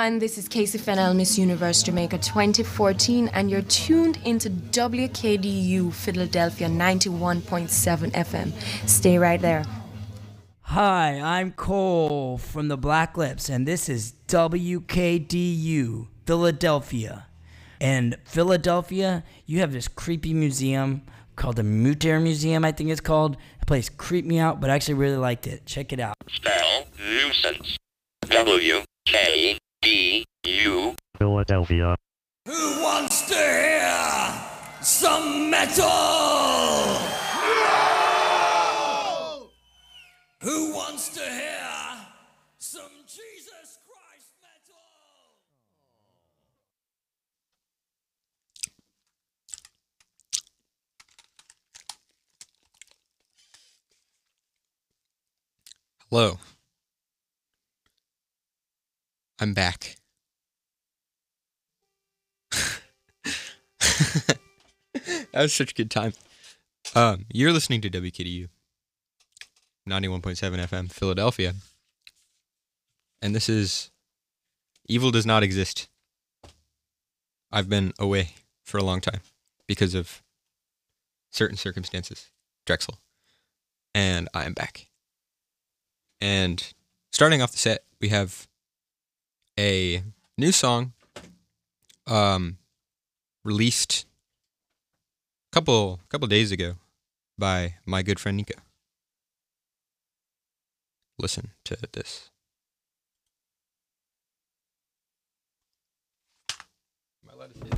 everyone. This is Casey Fennell, Miss Universe Jamaica 2014, and you're tuned into WKDU Philadelphia 91.7 FM. Stay right there. Hi, I'm Cole from the Black Lips, and this is WKDU Philadelphia. And Philadelphia, you have this creepy museum called the Mutter Museum, I think it's called. The place creeped me out, but I actually really liked it. Check it out. Spell nuisance. W-K-D-U. Philadelphia. Who wants to hear some metal? No! Who wants to hear some Jesus Christ metal? Hello. I'm back. That was such a good time. You're listening to WKDU 91.7 FM Philadelphia. And this is Evil Does Not Exist. I've been away for a long time because of certain circumstances. Drexel. And I am back. And starting off the set, we have a new song released a couple days ago by my good friend Nico. Listen to this. Am I allowed to say